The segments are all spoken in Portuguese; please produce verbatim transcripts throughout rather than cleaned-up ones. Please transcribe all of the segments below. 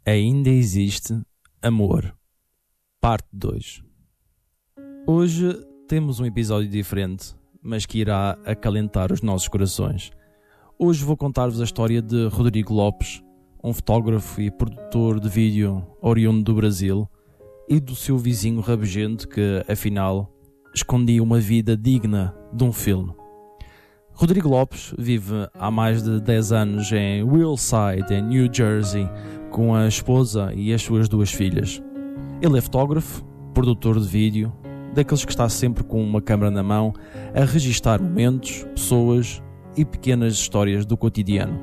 Ainda existe amor. Parte dois. Hoje temos um episódio diferente, mas que irá acalentar os nossos corações. Hoje vou contar-vos a história de Rodrigo Lopes, um fotógrafo e produtor de vídeo oriundo do Brasil, e do seu vizinho rabugento que, afinal, escondia uma vida digna de um filme. Rodrigo Lopes vive há mais de dez anos em Willside, em New Jersey, com a esposa e as suas duas filhas. Ele é fotógrafo, produtor de vídeo, daqueles que está sempre com uma câmera na mão a registar momentos, pessoas e pequenas histórias do cotidiano.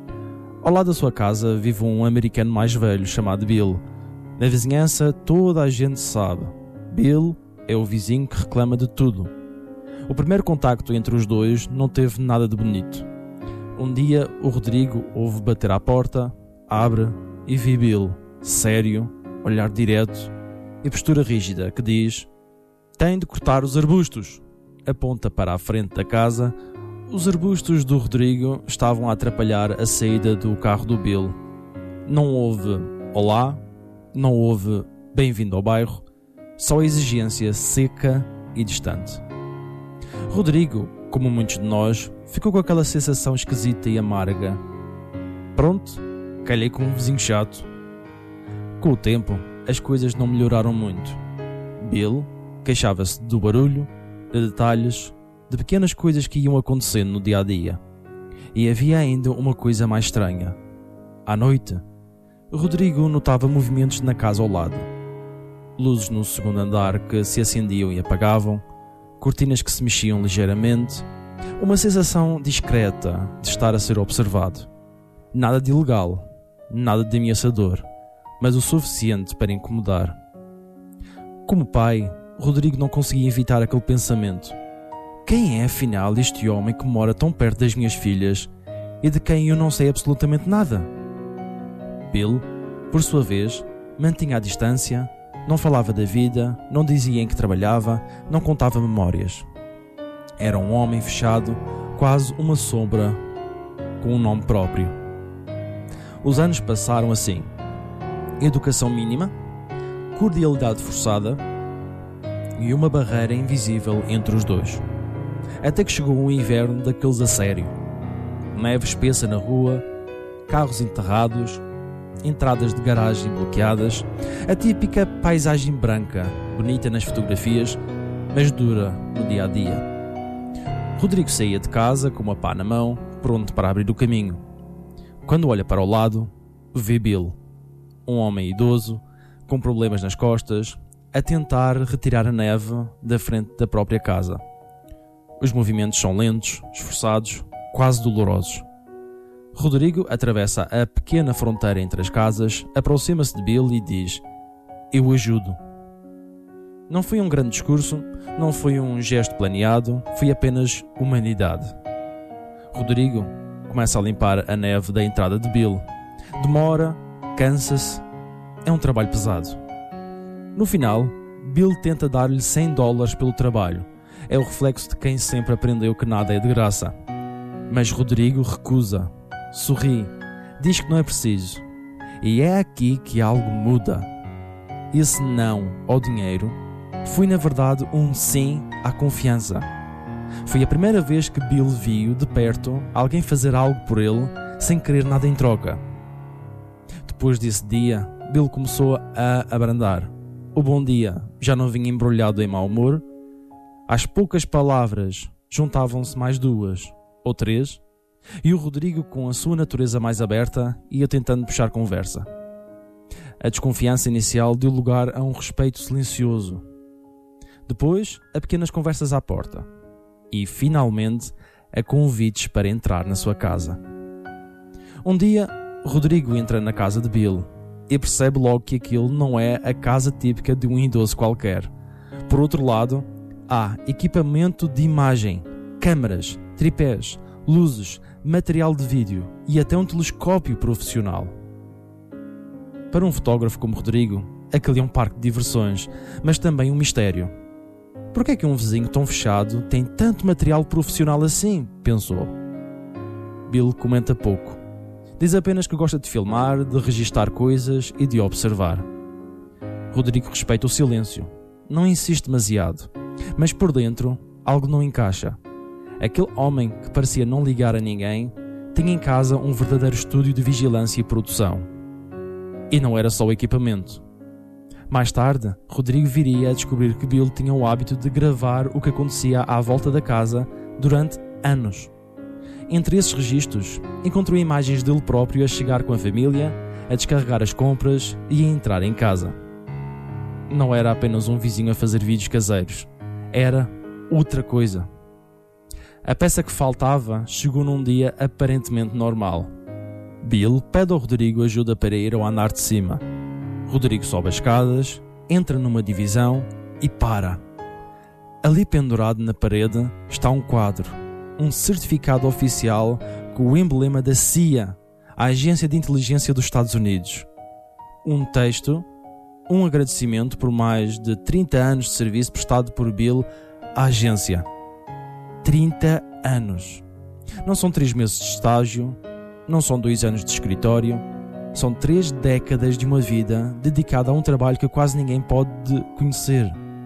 Ao lado da sua casa vive um americano mais velho chamado Bill. Na vizinhança toda a gente sabe. Bill é o vizinho que reclama de tudo. O primeiro contacto entre os dois não teve nada de bonito. Um dia o Rodrigo ouve bater à porta, abre e vê Bill, sério, olhar direto e postura rígida, que diz: "Tem de cortar os arbustos." Aponta para a frente da casa. Os arbustos do Rodrigo estavam a atrapalhar a saída do carro do Bill. Não houve olá, não houve bem-vindo ao bairro, só exigência seca e distante. Rodrigo, como muitos de nós, ficou com aquela sensação esquisita e amarga. Pronto, calhei com um vizinho chato. Com o tempo, as coisas não melhoraram muito. Bill queixava-se do barulho, de detalhes, de pequenas coisas que iam acontecendo no dia a dia. E havia ainda uma coisa mais estranha. À noite, Rodrigo notava movimentos na casa ao lado. Luzes no segundo andar que se acendiam e apagavam, cortinas que se mexiam ligeiramente, uma sensação discreta de estar a ser observado. Nada de ilegal, nada de ameaçador, mas o suficiente para incomodar. Como pai, Rodrigo não conseguia evitar aquele pensamento: quem é afinal este homem que mora tão perto das minhas filhas e de quem eu não sei absolutamente nada? Bill, por sua vez, mantinha a distância, não falava da vida, não dizia em que trabalhava, não contava memórias. Era um homem fechado, quase uma sombra, com um nome próprio. Os anos passaram assim. Educação mínima, cordialidade forçada e uma barreira invisível entre os dois. Até que chegou um inverno daqueles a sério. Neve espessa na rua, carros enterrados, entradas de garagem bloqueadas, a típica paisagem branca, bonita nas fotografias, mas dura no dia a dia. Rodrigo saía de casa com uma pá na mão, pronto para abrir o caminho. Quando olha para o lado, vê Bill, um homem idoso, com problemas nas costas, a tentar retirar a neve da frente da própria casa. Os movimentos são lentos, esforçados, quase dolorosos. Rodrigo atravessa a pequena fronteira entre as casas, aproxima-se de Bill e diz: "Eu ajudo." Não foi um grande discurso, não foi um gesto planeado, foi apenas humanidade. Rodrigo começa a limpar a neve da entrada de Bill. Demora, cansa-se, é um trabalho pesado. No final, Bill tenta dar-lhe cem dólares pelo trabalho. É o reflexo de quem sempre aprendeu que nada é de graça. Mas Rodrigo recusa. Sorri, diz que não é preciso. E é aqui que algo muda. Esse não ao dinheiro foi na verdade um sim à confiança. Foi a primeira vez que Bill viu de perto alguém fazer algo por ele sem querer nada em troca. Depois desse dia, Bill começou a abrandar. O bom dia já não vinha embrulhado em mau humor. Às poucas palavras juntavam-se mais duas ou três, e o Rodrigo, com a sua natureza mais aberta, ia tentando puxar conversa. A desconfiança inicial deu lugar a um respeito silencioso. Depois, a pequenas conversas à porta. E, finalmente, a convites para entrar na sua casa. Um dia, Rodrigo entra na casa de Bill e percebe logo que aquilo não é a casa típica de um idoso qualquer. Por outro lado, há equipamento de imagem, câmaras, tripés, luzes, material de vídeo e até um telescópio profissional. Para um fotógrafo como Rodrigo, aquele é um parque de diversões, mas também um mistério. Por que é que um vizinho tão fechado tem tanto material profissional assim? Pensou. Bill comenta pouco. Diz apenas que gosta de filmar, de registar coisas e de observar. Rodrigo respeita o silêncio. Não insiste demasiado. Mas por dentro, algo não encaixa. Aquele homem que parecia não ligar a ninguém tinha em casa um verdadeiro estúdio de vigilância e produção. E não era só o equipamento. Mais tarde, Rodrigo viria a descobrir que Bill tinha o hábito de gravar o que acontecia à volta da casa durante anos. Entre esses registros, encontrou imagens dele próprio a chegar com a família, a descarregar as compras e a entrar em casa. Não era apenas um vizinho a fazer vídeos caseiros. Era outra coisa. A peça que faltava chegou num dia aparentemente normal. Bill pede ao Rodrigo ajuda para ir ao andar de cima. Rodrigo sobe as escadas, entra numa divisão e para. Ali pendurado na parede está um quadro, um certificado oficial com o emblema da C I A, a Agência de Inteligência dos Estados Unidos. Um texto, um agradecimento por mais de trinta anos de serviço prestado por Bill à agência. trinta anos. Não são três meses de estágio, não são dois anos de escritório, são três décadas de uma vida dedicada a um trabalho que quase ninguém pode conhecer.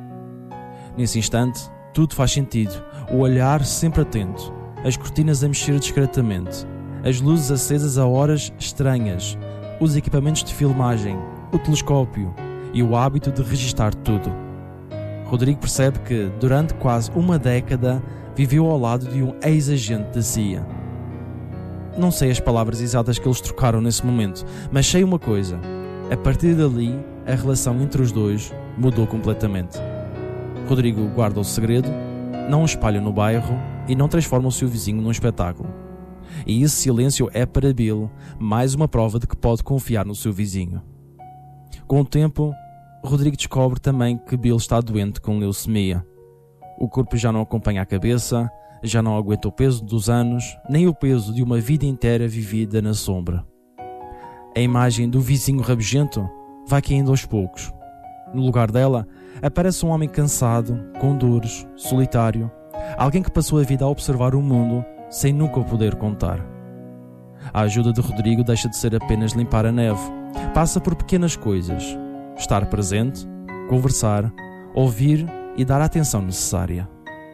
Nesse instante, tudo faz sentido. O olhar sempre atento, as cortinas a mexer discretamente, as luzes acesas a horas estranhas, os equipamentos de filmagem, o telescópio e o hábito de registar tudo. Rodrigo percebe que, durante quase uma década, viveu ao lado de um ex-agente da C I A. Não sei as palavras exatas que eles trocaram nesse momento, mas sei uma coisa. A partir dali, a relação entre os dois mudou completamente. Rodrigo guarda o segredo, não o espalha no bairro e não transforma o seu vizinho num espetáculo. E esse silêncio é para Bill mais uma prova de que pode confiar no seu vizinho. Com o tempo, Rodrigo descobre também que Bill está doente com leucemia. O corpo já não acompanha a cabeça, já não aguenta o peso dos anos, nem o peso de uma vida inteira vivida na sombra. A imagem do vizinho rabugento vai caindo aos poucos. No lugar dela, aparece um homem cansado, com dores, solitário, alguém que passou a vida a observar o mundo sem nunca o poder contar. A ajuda de Rodrigo deixa de ser apenas limpar a neve, passa por pequenas coisas: estar presente, conversar, ouvir e dar a atenção necessária.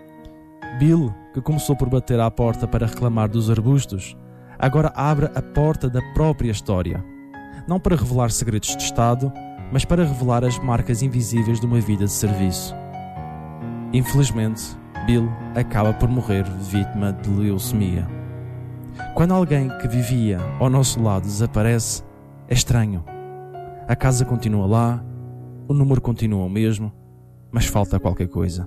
Bill, que começou por bater à porta para reclamar dos arbustos, agora abre a porta da própria história, não para revelar segredos de Estado, mas para revelar as marcas invisíveis de uma vida de serviço. Infelizmente, Bill acaba por morrer vítima de leucemia. Quando alguém que vivia ao nosso lado desaparece, é estranho. A casa continua lá, o número continua o mesmo, mas falta qualquer coisa.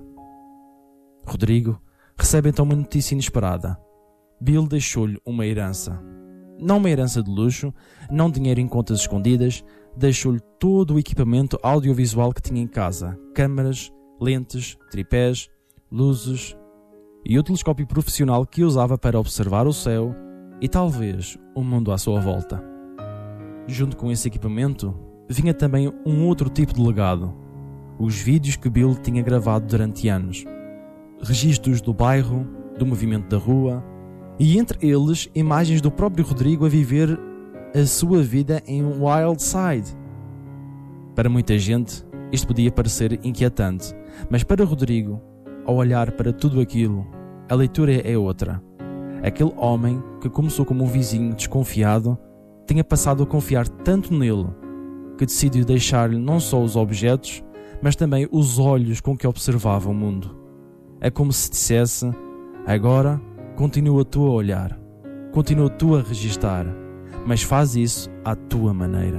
Rodrigo recebe então uma notícia inesperada. Bill deixou-lhe uma herança. Não uma herança de luxo, não dinheiro em contas escondidas, deixou-lhe todo o equipamento audiovisual que tinha em casa: câmaras, lentes, tripés, luzes e o telescópio profissional que usava para observar o céu e talvez o mundo à sua volta. Junto com esse equipamento, vinha também um outro tipo de legado: os vídeos que Bill tinha gravado durante anos. Registros do bairro, do movimento da rua e, entre eles, imagens do próprio Rodrigo a viver a sua vida em Wildside. Para muita gente, isto podia parecer inquietante, mas para Rodrigo, ao olhar para tudo aquilo, a leitura é outra. Aquele homem que começou como um vizinho desconfiado tinha passado a confiar tanto nele que decidiu deixar-lhe não só os objetos, mas também os olhos com que observava o mundo. É como se dissesse: agora continua tu a olhar, continua tu a registar, mas faz isso à tua maneira.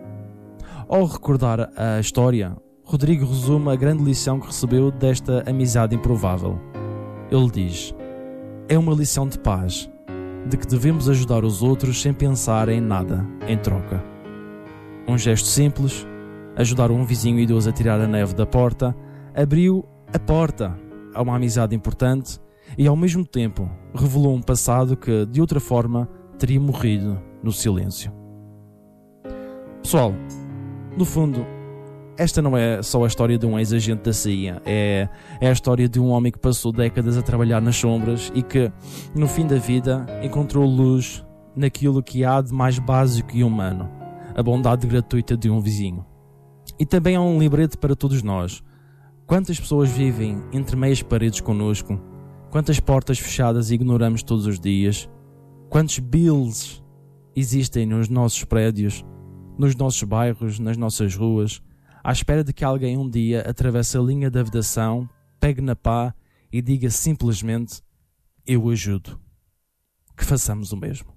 Ao recordar a história, Rodrigo resume a grande lição que recebeu desta amizade improvável. Ele diz: é uma lição de paz, de que devemos ajudar os outros sem pensar em nada em troca. Um gesto simples, ajudar um vizinho idoso a tirar a neve da porta, abriu a porta a uma amizade importante e, ao mesmo tempo, revelou um passado que, de outra forma, teria morrido no silêncio. Pessoal, no fundo, esta não é só a história de um ex-agente da C I A, é, é a história de um homem que passou décadas a trabalhar nas sombras e que, no fim da vida, encontrou luz naquilo que há de mais básico e humano, a bondade gratuita de um vizinho. E também há um lembrete para todos nós. Quantas pessoas vivem entre meias paredes connosco? Quantas portas fechadas ignoramos todos os dias? Quantos bills existem nos nossos prédios, nos nossos bairros, nas nossas ruas, à espera de que alguém um dia atravesse a linha da vedação, pegue na pá e diga simplesmente: eu ajudo. Que façamos o mesmo.